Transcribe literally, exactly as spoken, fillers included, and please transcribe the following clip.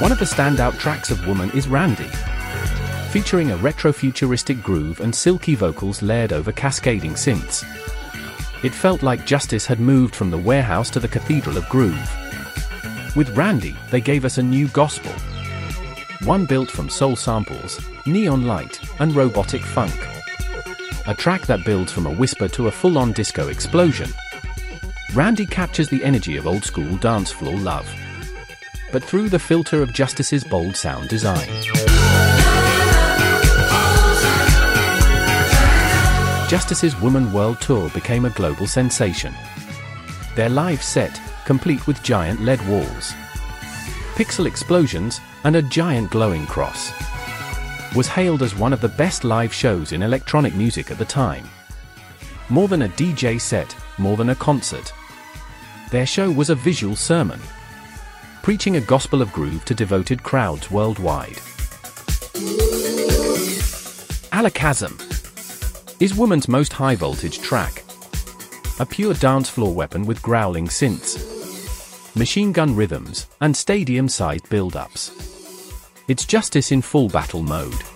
One of the standout tracks of Woman is Randy, featuring a retro-futuristic groove and silky vocals layered over cascading synths. It felt like Justice had moved from the warehouse to the cathedral of groove. With Randy, they gave us a new gospel, one built from soul samples, neon light, and robotic funk. A track that builds from a whisper to a full-on disco explosion. Randy captures the energy of old-school dance floor love, but through the filter of Justice's bold sound design. Justice's Woman World Tour became a global sensation. Their live set, complete with giant L E D walls, pixel explosions, and a giant glowing cross, was hailed as one of the best live shows in electronic music at the time. More than a D J set, more than a concert, their show was a visual sermon, preaching a gospel of groove to devoted crowds worldwide. Alakazam is Woman's most high-voltage track, a pure dance floor weapon with growling synths, machine gun rhythms, and stadium-sized build-ups. It's Justice in full battle mode.